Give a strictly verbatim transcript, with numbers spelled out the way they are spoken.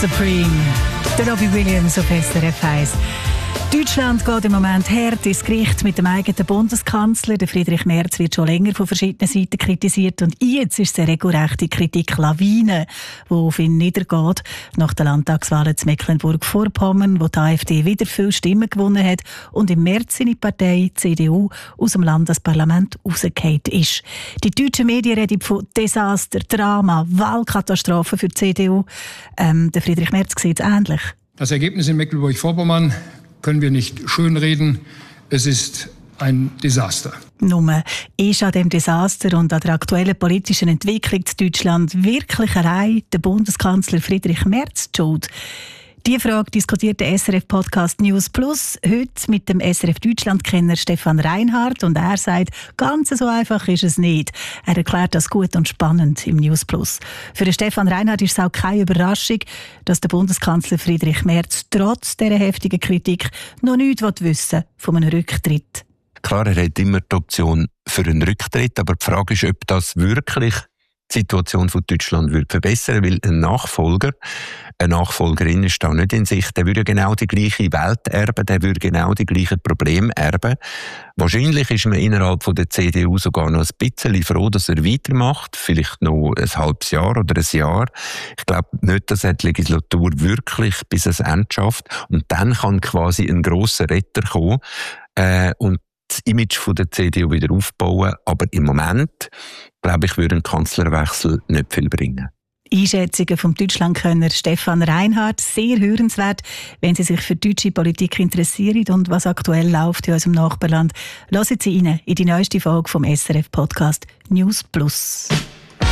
Supreme. Der Robbie Williams auf S R F eins. Deutschland geht im Moment hart ins Gericht mit dem eigenen Bundeskanzler. Der Friedrich Merz wird schon länger von verschiedenen Seiten kritisiert. Und jetzt ist es eine regelrechte Kritiklawine, die auf ihn niedergeht. Nach den Landtagswahlen zu Mecklenburg-Vorpommern, wo die AfD wieder viele Stimmen gewonnen hat und im März seine Partei, die C D U, aus dem Landesparlament rausgefallen ist. Die deutschen Medien reden von Desaster, Drama, Wahlkatastrophe für die C D U. Ähm, der Friedrich Merz sieht es ähnlich. Das Ergebnis in Mecklenburg-Vorpommern können wir nicht schönreden. Es ist ein Desaster. Nur ist an dem Desaster und an der aktuellen politischen Entwicklung in Deutschland wirklich allein der Bundeskanzler Friedrich Merz die schuld? Diese Frage diskutiert der S R F-Podcast News Plus heute mit dem S R F-Deutschland-Kenner Stefan Reinhardt. Und er sagt, ganz so einfach ist es nicht. Er erklärt das gut und spannend im News Plus. Für den Stefan Reinhardt ist es auch keine Überraschung, dass der Bundeskanzler Friedrich Merz trotz dieser heftigen Kritik noch nichts wissen will von einem Rücktritt. Klar, er hat immer die Option für einen Rücktritt, aber die Frage ist, ob das wirklich die Situation von Deutschland würde verbessern, weil ein Nachfolger, eine Nachfolgerin ist da nicht in Sicht. Der würde genau die gleiche Welt erben, der würde genau die gleichen Probleme erben. Wahrscheinlich ist man innerhalb von der C D U sogar noch ein bisschen froh, dass er weitermacht, vielleicht noch ein halbes Jahr oder ein Jahr. Ich glaube nicht, dass er die Legislatur wirklich bis ans Ende schafft. Und dann kann quasi ein grosser Retter kommen äh, und das Image von der C D U wieder aufbauen. Aber im Moment, glaube ich, würde ein Kanzlerwechsel nicht viel bringen. Einschätzungen vom Deutschlandkönner Stefan Reinhardt, sehr hörenswert, wenn Sie sich für deutsche Politik interessieren und was aktuell läuft in unserem Nachbarland. Hören Sie rein in die neueste Folge vom S R F-Podcast News Plus.